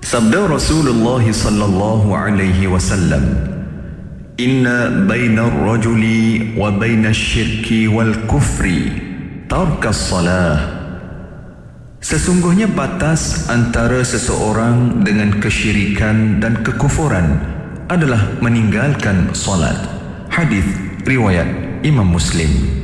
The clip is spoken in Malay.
Sabda Rasulullah sallallahu alaihi wasallam, "Inna bainar rajuli wa bainash syirki wal kufri tarkas salah." Sesungguhnya batas antara seseorang dengan kesyirikan dan kekufuran adalah meninggalkan solat. Hadis riwayat Imam Muslim.